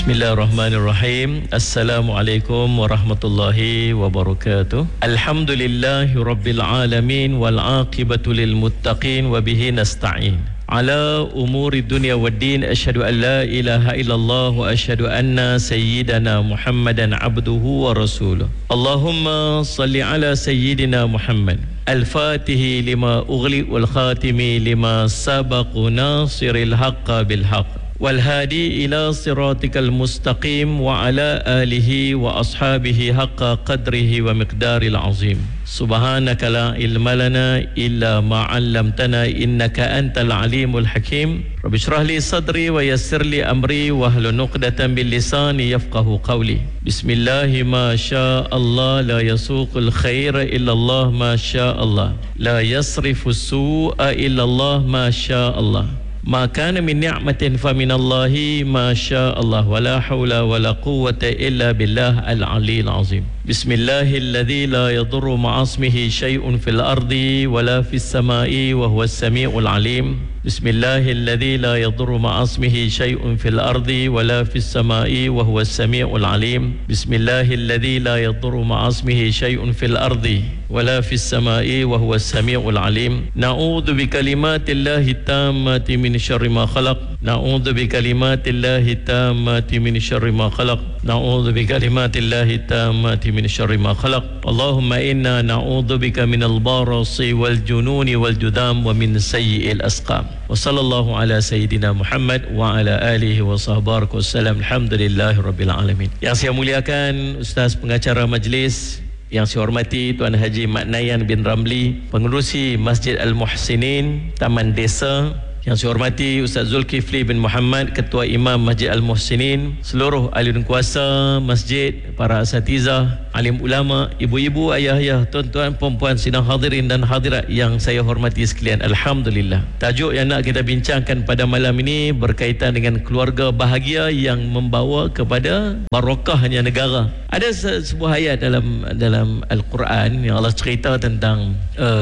Bismillahirrahmanirrahim. Assalamualaikum warahmatullahi wabarakatuh. Alhamdulillahi rabbil alamin wal aqibatu lil muttaqin wa bihi nasta'in. Ala umuri dunya waddin, asyhadu an la ilaha illallah wa asyhadu anna sayyidana Muhammadan abduhu wa rasuluh. Allahumma salli ala sayyidina Muhammad al-fatihi lima ughli wal khatimi lima sabaqu nasiril haqqa bil haqq والهادي إلى صراطك المستقيم وعلى آله وأصحابه حق قدره ومقدار العظيم. سبحانك لا علم لنا إلا ما علمتنا إنك أنت العليم الحكيم. رب اشرح لي صدري ويسر لي أمري واحلل عقدة من لساني يفقهوا قولي. بسم الله ما شاء الله لا يسوق الخير إلا الله ما شاء الله لا يصرف السوء إلا الله ما شاء الله. ما كان من نعمة فمن الله ما شاء الله ولا حول ولا قوة إلا بالله العلي العظيم. بسم الله الذي لا يضر مع اسمه شيء في الأرض ولا في السماء وهو السميع العليم. بسم الله الذي لا يضر مع اسمه شيء في الأرض ولا في السماء وهو السميع العليم. بسم الله الذي لا يضر مع اسمه شيء في الأرض ولا في السماء وهو السميع العليم. نعوذ بكلمات الله التامة من شر ما خلق. نعوذ بكلمات الله التامة من شر ما خلق. نعوذ بكلمات الله التامة من شر ما خلق. اللهم إنا نعوذ بك من البرص والجنون والجذام ومن سيء الأسقام. وصلى الله على سيدنا محمد وعلى آله وصحبه وسلم. Alhamdulillah Rabbil Alamin. Yang saya muliakan Ustaz pengacara majlis, yang saya hormati Tuan Haji Mat Nayan bin Ramli, pengerusi Masjid Al-Muhsinin Taman Desa, yang saya hormati Ustaz Zulkifli bin Muhammad, Ketua Imam Masjid Al-Muhsinin, seluruh ahli dan kuasa masjid, para asatizah, alim ulama, ibu-ibu, ayah-ayah, tuan-tuan, puan-puan, sidang hadirin dan hadirat yang saya hormati sekalian. Alhamdulillah. Tajuk yang nak kita bincangkan pada malam ini berkaitan dengan keluarga bahagia yang membawa kepada barokahnya negara. Ada sebuah ayat dalam Al-Quran yang Allah cerita tentang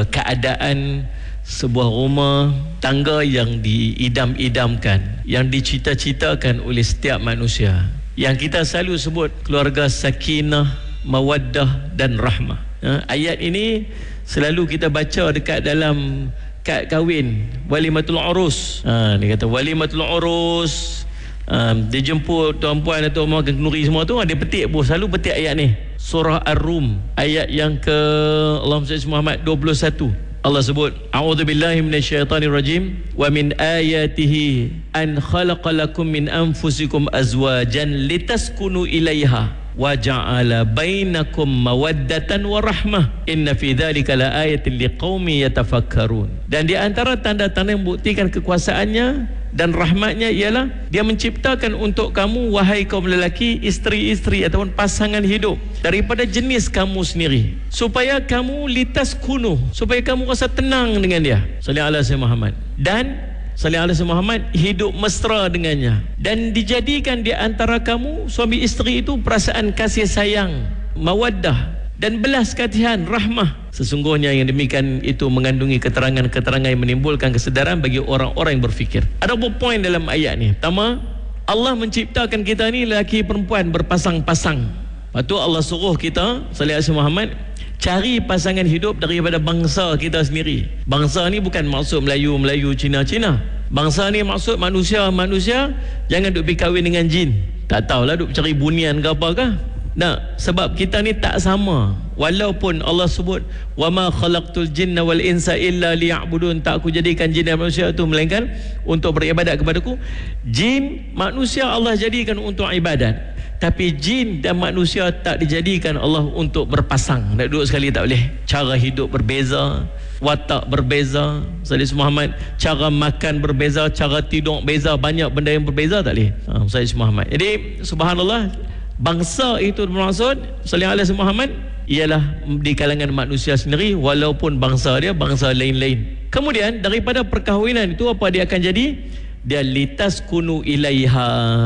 keadaan sebuah rumah tangga yang diidam-idamkan, yang dicita-citakan oleh setiap manusia, yang kita selalu sebut keluarga sakinah, mawaddah dan rahmah. Ayat ini selalu kita baca dekat dalam kad kahwin, walimatul urus. Dia kata walimatul urus, dia jemput tuan-puan atau mak kenduri semua tu, dia petik pun, selalu petik ayat ni. Surah Ar-Rum ayat yang ke Allahumma salli Muhammad 21. Allah sebut, a'udzubillahi minasyaitonirrajim, wa min ayatihi an khalaqalakum min anfusikum azwajan litaskunu ilaiha wa ja'ala bainakum mawaddatan wa rahmah inna fi dzalika laayatin liqaumin yatafakkarun. Dan di antara tanda-tanda yang membuktikan kekuasaannya dan rahmatnya ialah dia menciptakan untuk kamu, wahai kaum lelaki, isteri-isteri ataupun pasangan hidup daripada jenis kamu sendiri, supaya kamu litas kunuh, supaya kamu rasa tenang dengan dia. Sallallahu alaihi Muhammad. Dan sallallahu alaihi Muhammad hidup mesra dengannya, dan dijadikan di antara kamu suami isteri itu perasaan kasih sayang, mawaddah dan belas kasihan, rahmah. Sesungguhnya yang demikian itu mengandungi keterangan-keterangan yang menimbulkan kesedaran bagi orang-orang yang berfikir. Ada beberapa poin dalam ayat ni. Pertama, Allah menciptakan kita ni lelaki perempuan berpasang-pasang. Lepas tu Allah suruh kita, sallallahu alaihi Muhammad, cari pasangan hidup daripada bangsa kita sendiri. Bangsa ni bukan maksud Melayu, Cina. Bangsa ni maksud manusia. Jangan duk pergi kahwin dengan jin. Tak tahulah duk cari bunian ke apakah. Nah, sebab kita ni tak sama. Walaupun Allah sebut wama khalaqtul jinna wal insa illa liya'budun, tak aku jadikan jin dan manusia itu melainkan untuk beribadat kepadaku. Jin, manusia Allah jadikan untuk ibadat, tapi jin dan manusia tak dijadikan Allah untuk berpasang. Nak duduk sekali tak boleh. Cara hidup berbeza, watak berbeza, Sayyidina Muhammad, cara makan berbeza, cara tidur berbeza, banyak benda yang berbeza, tak boleh. Sayyidina Muhammad. Jadi subhanallah, bangsa itu bermaksud sallallahu alaihi Muhammad ialah di kalangan manusia sendiri, walaupun bangsa dia bangsa lain-lain. Kemudian daripada perkahwinan itu apa dia akan jadi? Dia litas kunu ilaiha,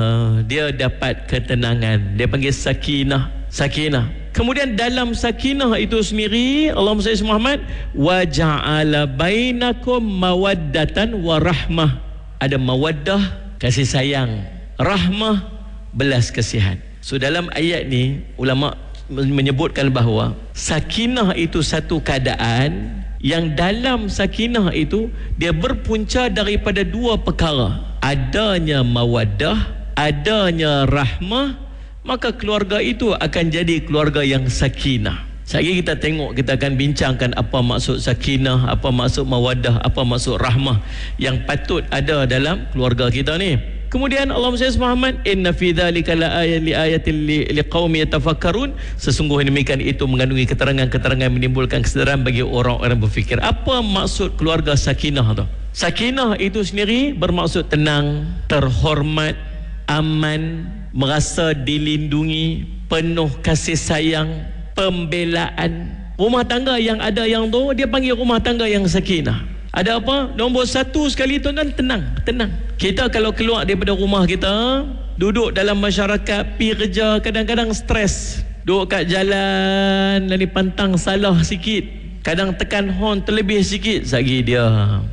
dia dapat ketenangan, dia panggil sakinah. Kemudian dalam sakinah itu sendiri Allahumma salli Muhammad, wa ja'ala bainakum mawaddatan wa rahmah. Ada mawaddah, kasih sayang, rahmah, belas kasihan. So dalam ayat ni ulama menyebutkan bahawa sakinah itu satu keadaan yang dalam sakinah itu dia berpunca daripada dua perkara. Adanya mawaddah, adanya rahmah, maka keluarga itu akan jadi keluarga yang sakinah. Sekali kita tengok, kita akan bincangkan apa maksud sakinah, apa maksud mawaddah, apa maksud rahmah yang patut ada dalam keluarga kita ni. Kemudian Allah Muhammad, inna fi dzalika laayatin liqaumin yatafakkarun, sesungguhnya demikian itu mengandungi keterangan-keterangan menimbulkan kesedaran bagi orang-orang berfikir. Apa maksud keluarga sakinah tu? Sakinah itu sendiri bermaksud tenang, terhormat, aman, merasa dilindungi, penuh kasih sayang, pembelaan. Rumah tangga yang ada yang tu dia panggil rumah tangga yang sakinah. Ada apa? Nombor satu sekali tuan-tuan, tenang. Kita kalau keluar daripada rumah kita, duduk dalam masyarakat, pergi kerja, kadang-kadang stres. Duduk kat jalan, lalu pantang salah sikit, kadang tekan horn terlebih sikit, sagi dia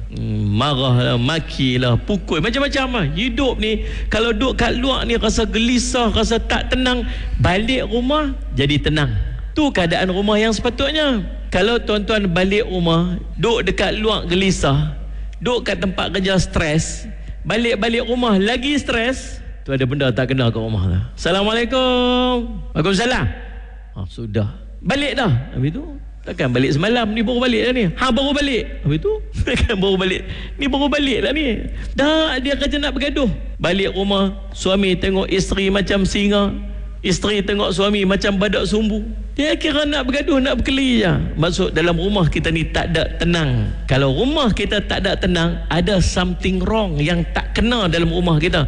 marah lah, maki lah, pukul, macam-macam lah. Hidup ni kalau duduk kat luar ni rasa gelisah, rasa tak tenang, balik rumah jadi tenang. Tu keadaan rumah yang sepatutnya. Kalau tuan-tuan balik rumah, duduk dekat luar gelisah, duduk kat tempat kerja stres, balik rumah lagi stres, tu ada benda tak kena kat rumah lah. Assalamualaikum. Waalaikumsalam. Sudah balik dah. Habis tu takkan balik semalam, ni baru balik dah ni. Baru balik. Habis tu takkan baru balik. Ni baru balik dah ni. Dah dia kerja nak bergaduh. Balik rumah, suami tengok isteri macam singa, isteri tengok suami macam badak sumbu. Dia kira nak bergaduh, nak berkelahi je. Maksud dalam rumah kita ni tak ada tenang. Kalau rumah kita tak ada tenang, ada something wrong yang tak kena dalam rumah kita.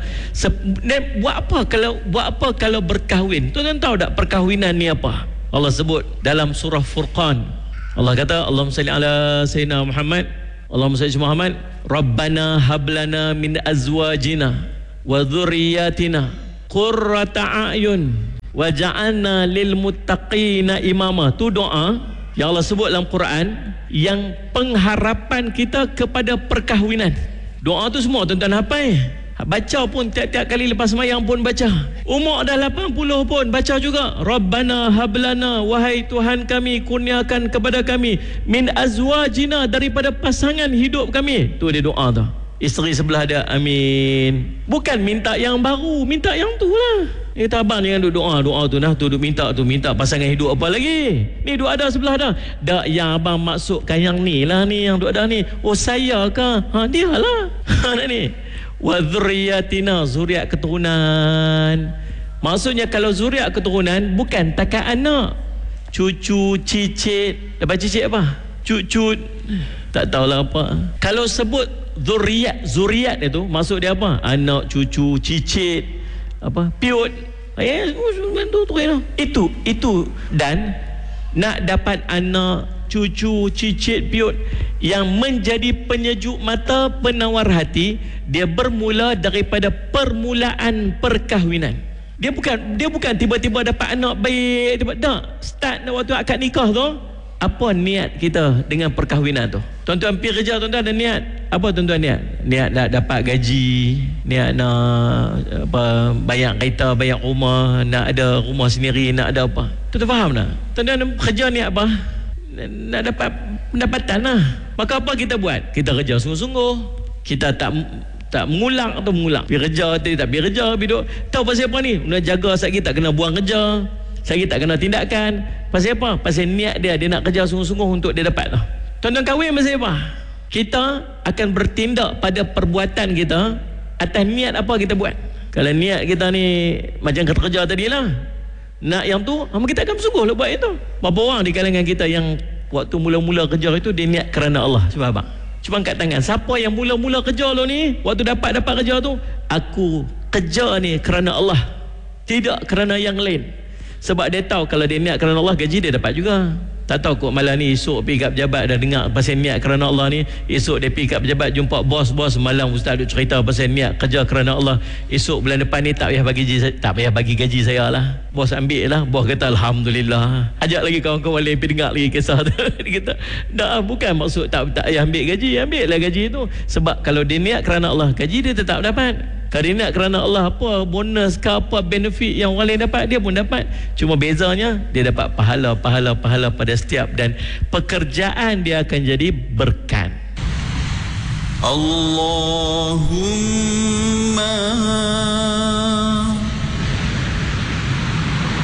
Buat apa kalau berkahwin? Tuan-tuan tahu tak perkahwinan ni apa? Allah sebut dalam surah Furqan. Allah kata, Allahumma salli ala sayyidina Muhammad, Allahumma salli Muhammad, Rabbana hablana min azwajina wa dhurriyyatina qurrata a'yun waja'alna lil muttaqina imama. Tu doa yang Allah sebut dalam Quran yang pengharapan kita kepada perkahwinan. Doa tu semua tuan-tuan hafal. Baca pun tiap-tiap kali lepas sembahyang pun baca. Umur dah 80 pun baca juga. Rabbana hablana, wahai Tuhan kami, kurniakan kepada kami min azwajina, daripada pasangan hidup kami. Tu dia doa tu. Isteri sebelah dia amin. Bukan minta yang baru, minta yang tu lah. Kita abang jangan duduk doa tu nah, tu duduk minta pasangan hidup apa lagi. Ni duduk ada sebelah dah. Dak yang abang maksudkan yang ni lah ni, yang duduk ada ni. Oh saya ke? Dia lah. Ni. Wa dzurriyyatina, zuriat keturunan. Maksudnya kalau zuriat keturunan bukan takat anak, cucu, cicit. Dapat cicit apa? Cucut. Tak tahulah apa. Kalau sebut zuriat itu maksud dia apa? Anak, cucu, cicit, apa? Piut. Itu dan nak dapat anak, cucu, cicit, piut yang menjadi penyejuk mata, penawar hati, dia bermula daripada permulaan perkahwinan. Dia bukan tiba-tiba dapat anak baik, tak. Start waktu akad nikah tu, apa niat kita dengan perkahwinan tu? Tuan-tuan pergi kerja, tuan-tuan ada niat. Apa tuan-tuan niat? Niat nak dapat gaji, niat nak bayar kereta, bayar rumah, nak ada rumah sendiri, nak ada apa. Tuan-tuan faham tak? Tuan-tuan kerja niat apa? Nak dapat pendapatan lah. Maka apa kita buat? Kita kerja sungguh-sungguh. Kita tak mengulang atau mengulang. Pergi kerja, tak pergi kerja, pergi duduk. Tahu pasal apa ni? Nak jaga sakit tak kena buang kerja. Sakit tak kena tindakan. Pasal apa? Pasal niat dia nak kerja sungguh-sungguh untuk dia dapat lah. Tuan-tuan kahwin pasal apa? Kita akan bertindak pada perbuatan kita atas niat apa kita buat. Kalau niat kita ni macam kerja tadi lah, nak yang tu, kita akan bersungguh lah buat itu. Berapa orang di kalangan kita yang waktu mula-mula kerja itu dia niat kerana Allah? Cuba abang, cuba angkat tangan. Siapa yang mula-mula kerja lo ni, waktu dapat kerja tu, aku kerja ni kerana Allah, tidak kerana yang lain. Sebab dia tahu kalau dia niat kerana Allah, gaji dia dapat juga. Tak tahu kok malam ni esok pergi kat pejabat dah dengar pasal niat kerana Allah ni. Esok dia pergi kat pejabat jumpa bos, malam ustaz duk cerita pasal niat kerja kerana Allah. Esok bulan depan ni tak payah bagi gaji saya lah. Bos ambil lah. Bos kata alhamdulillah. Ajak lagi kawan-kawan lain pergi dengar lagi kisah tu. Dia kata dah, bukan maksud tak payah ambil gaji. Ambil lah gaji tu. Sebab kalau dia niat kerana Allah, gaji dia tetap dapat. Kalau dia niat kerana Allah, apa bonus ke apa benefit yang orang lain dapat, dia pun dapat. Cuma bezanya dia dapat pahala pada setiap, dan pekerjaan dia akan jadi berkat. Allahumma